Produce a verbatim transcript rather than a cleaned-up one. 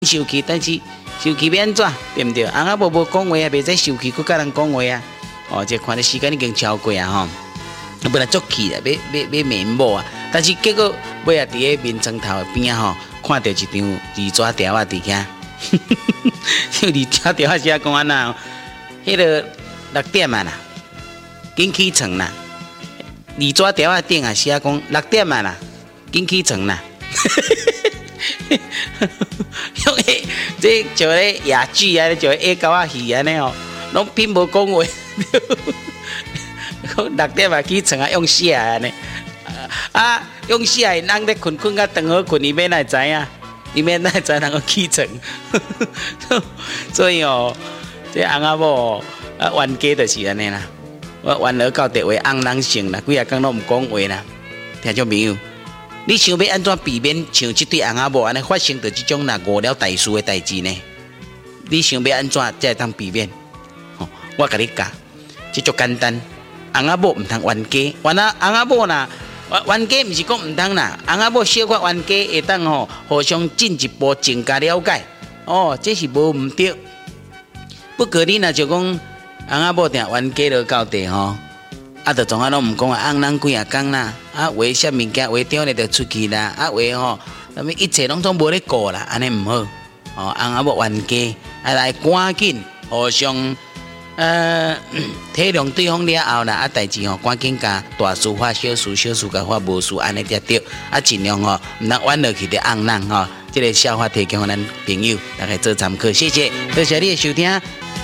受气，但是受气要安怎，对不对？翁仔某无讲话啊，袂使受气，佮甲人讲话啊。哦，这看的时间已经超过啊吼，本来足气啦，要要要面某啊，但是结果尾啊伫咧面床头的边啊吼，看到一张二纸条啊伫遐，二纸条啊写讲安那，迄个六点啊啦，紧起床啦，二纸条啊顶啊写讲六点啊啦，紧起床啦。用诶，这像咧野剧啊，像下狗仔戏安尼哦，拢拼无讲话。六点啊起床啊，用写安尼啊，用写的人咧困困甲长好困，伊要哪会知影？伊要哪会知人个起床？所以哦，这翁仔某啊，冤家就是安尼啦。我冤儿到地位翁人性啦，几啊工拢毋讲话啦，听众朋友。你想要安怎避免像这对翁仔某安尼发生到这种若误了大事的代志呢？你想要安怎才会当避免？哦，我甲你教，这足简单。翁仔某毋通冤家，冤啊翁仔某呐，冤家毋是讲毋通啦，翁仔某小可冤家会当吼互相进一步增加了解。哦，这是无毋对。不过你若就讲翁仔某定冤家落到地吼。啊，就从啊拢毋讲啊，翁人几啊工啦，啊，话啥物件话中咧就出去啦，啊，话吼，什么一切拢总无咧顾啦，安尼毋好。哦，翁仔某冤家，啊来赶紧互相呃体谅对方了后啦，啊代志吼赶紧甲大事化小事，小事甲化无事，安尼才对。啊，尽量吼毋通冤落去着翁人吼，即个笑话提供互咱朋友大家做参考，谢谢，多谢你的收听。